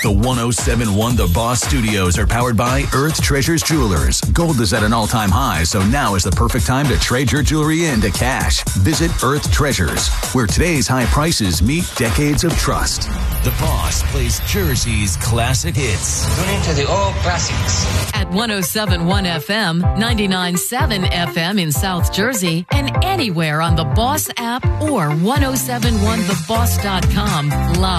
The 1071 The Boss Studios are powered by Earth Treasures Jewelers. Gold is at an all-time high, so now is the perfect time to trade your jewelry into cash. Visit Earth Treasures, where today's high prices meet decades of trust. The Boss plays Jersey's classic hits. Tune into the old classics. At 1071 FM, 99.7 FM in South Jersey, and anywhere on the Boss app or 1071theboss.com live.